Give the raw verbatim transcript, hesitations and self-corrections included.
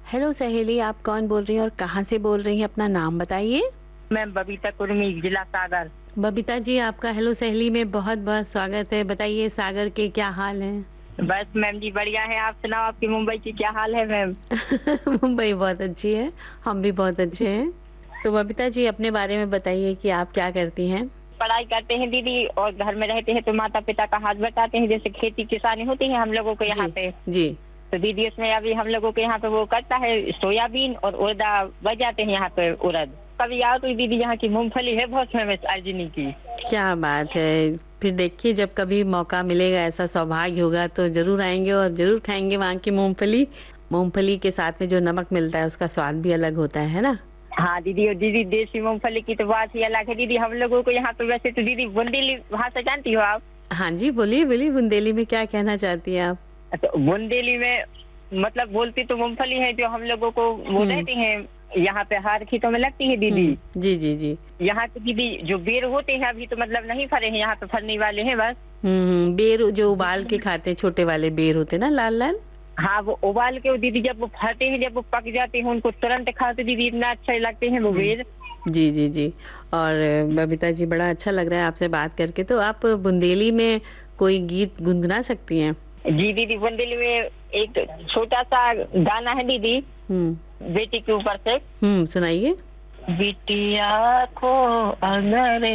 Hello सहेली, आप कौन बोल रही हैं और कहाँ से बोल रही हैं? अपना नाम बताइए। मैं बबीता कुर्मी, जिला सागर। बबीता जी, आपका हेलो सहेली में बहुत बहुत स्वागत है। बताइए सागर के क्या हाल हैं? बस मैम जी बढ़िया है। आप सुनाओ, आपकी मुंबई की क्या हाल है मैम? मुंबई बहुत अच्छी है, हम भी बहुत अच्छे हैं। तो बबीता जी, अपने बारे में बताइए कि आप क्या करती हैं? पढ़ाई करते हैं दीदी, और घर में रहते हैं तो माता पिता का हाथ बटाते हैं। जैसे खेती किसानी होती है हम लोगों को यहाँ जी पे, जी। तो दीदी उसमें अभी हम लोगों के यहाँ पे वो करता है सोयाबीन और उड़दा बच जाते हैं यहाँ पे उड़द। कभी आओ तो दीदी, यहाँ की मूंगफली है बहुत फेमस अर्जुनी की। क्या बात है। फिर देखिए, जब कभी मौका मिलेगा, ऐसा सौभाग्य होगा तो जरूर आएंगे और जरूर खाएंगे वहाँ की मूंगफली। मूंगफली के साथ में जो नमक मिलता है उसका स्वाद भी अलग होता है ना। हाँ दीदी, और दीदी देसी मूंगफली की तो बात ही अलग है दीदी। हम लोगों को यहाँ पे वैसे तो दीदी बुंदेली भाषा जानती हो आप? हाँ जी, बोलिए बोलिए, बुंदेली में क्या कहना चाहती हैं आप? तो बुंदेली में मतलब बोलती तो मूंगफली है, जो हम लोगों को वो हम्म रहती है यहाँ पे हार खेतों में लगती है दीदी। हम्म, जी जी जी। यहाँ के दीदी जो बेर होते हैं अभी तो मतलब नहीं फरे हैं, यहाँ पे फरने वाले हैं बस। हम्म हम्म, बेर जो उबाल के खाते हैं, छोटे वाले बेर होते हैं ना, लाल लाल। हाँ, वो उबाल के वो दीदी जब वो फरते हैं, जब वो पक जाते हैं, उनको तुरंत खाओ तो दीदी इतना अच्छे लगते हैं वो बेर। जी जी जी। और बबीता जी, बड़ा अच्छा लग रहा है आपसे बात करके। तो आप बुंदेली में कोई गीत गुनगुना सकती हैं? जी दीदी, बुंदेली में एक छोटा सा गाना है दीदी, हम्म बेटी के ऊपर से। हम्म सुनाइए। बिटिया को अगर